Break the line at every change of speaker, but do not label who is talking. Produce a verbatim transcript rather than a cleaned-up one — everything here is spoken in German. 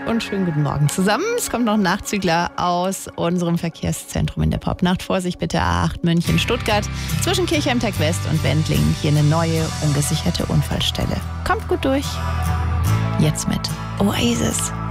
Und schönen guten Morgen zusammen. Es kommt noch ein Nachzügler aus unserem Verkehrszentrum in der Popnacht. Vorsicht bitte A acht München, Stuttgart. Zwischen Kirchheim-Tech West und Wendlingen hier eine neue, ungesicherte Unfallstelle. Kommt gut durch. Jetzt mit Oasis.